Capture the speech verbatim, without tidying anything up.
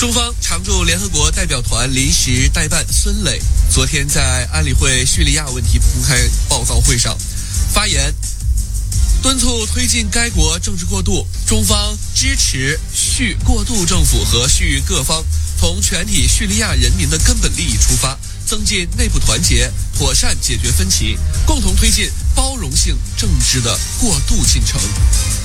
中方常驻联合国代表团临时代办孙磊昨天在安理会叙利亚问题公开报告会上发言，敦促推进该国政治过渡，中方支持叙过渡政府和叙各方从全体叙利亚人民的根本利益出发，增进内部团结，妥善解决分歧，共同推进包容性政治的过渡进程。